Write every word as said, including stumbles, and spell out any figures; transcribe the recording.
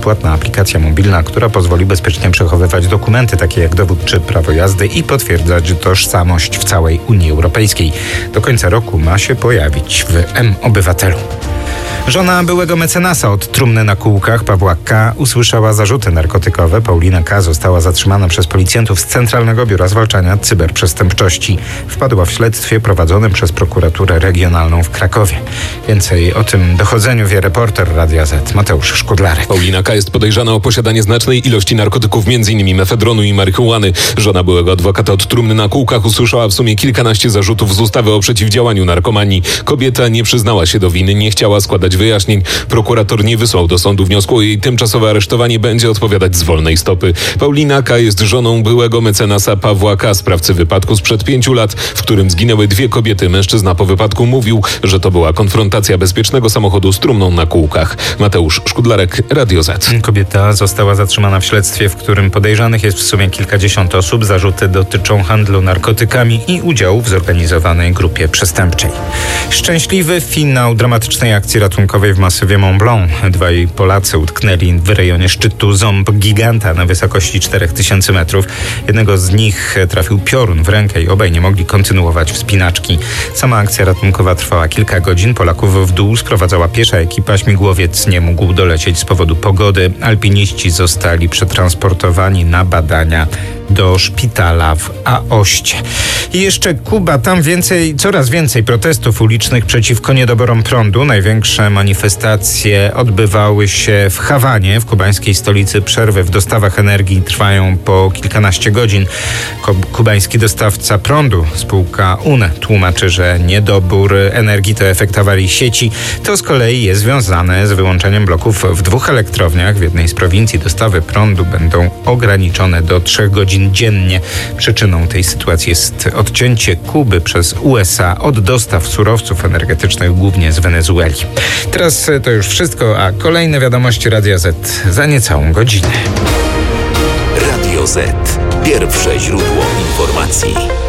bezpłatna aplikacja mobilna, która pozwoli bezpiecznie przechowywać dokumenty takie jak dowód czy prawo jazdy i potwierdzać tożsamość w całej Unii Europejskiej. Do końca roku ma się pojawić w M-Obywatelu. Żona byłego mecenasa od trumny na kółkach Pawła K. usłyszała zarzuty narkotykowe. Paulina K. została zatrzymana przez policjantów z Centralnego Biura Zwalczania Cyberprzestępczości. Wpadła w śledztwie prowadzonym przez prokuraturę regionalną w Krakowie. Więcej o tym dochodzeniu wie reporter Radia Z Mateusz Szkudlarek. Paulina K. jest podejrzana o posiadanie znacznej ilości narkotyków, m.in. mefedronu i marihuany. Żona byłego adwokata od trumny na kółkach usłyszała w sumie kilkanaście zarzutów z ustawy o przeciwdziałaniu narkomanii. Kobieta nie przyznała się do winy, nie chciała składać wyjaśnień. Prokurator nie wysłał do sądu wniosku o jej tymczasowe aresztowanie, będzie odpowiadać z wolnej stopy. Paulina K. jest żoną byłego mecenasa Pawła K., sprawcy wypadku sprzed pięciu lat, w którym zginęły dwie kobiety. Mężczyzna po wypadku mówił, że to była konfrontacja bezpiecznego samochodu z trumną na kółkach. Mateusz Szkudlarek, Radio Z. Kobieta została zatrzymana w śledztwie, w którym podejrzanych jest w sumie kilkadziesiąt osób. Zarzuty dotyczą handlu narkotykami i udziału w zorganizowanej grupie przestępczej. Szczęśliwy finał dramatycznej akcji ratunkowej w masywie Mont Blanc. Dwaj Polacy utknęli w rejonie szczytu ząb giganta na wysokości czterech tysięcy metrów. Jednego z nich trafił piorun w rękę i obaj nie mogli kontynuować wspinaczki. Sama akcja ratunkowa trwała kilka godzin. Polaków w dół sprowadzała piesza ekipa. Śmigłowiec nie mógł dolecieć z powodu pogody. Alpiniści zostali przetransportowani na badania do szpitala w Aoście. I jeszcze Kuba, tam więcej, coraz więcej protestów ulicznych przeciwko niedoborom prądu. Największe manifestacje odbywały się w Hawanie, w kubańskiej stolicy. Przerwy w dostawach energii trwają po kilkanaście godzin. Kubański dostawca prądu, spółka U N E, tłumaczy, że niedobór energii to efekt awarii sieci. To z kolei jest związane z wyłączeniem bloków w dwóch elektrowniach. W jednej z prowincji dostawy prądu będą ograniczone do trzech godzin dziennie. Przyczyną tej sytuacji jest odcięcie Kuby przez U S A od dostaw surowców energetycznych, głównie z Wenezueli. Teraz to już wszystko, a kolejne wiadomości Radia Z za niecałą godzinę. Radio Z. Pierwsze źródło informacji.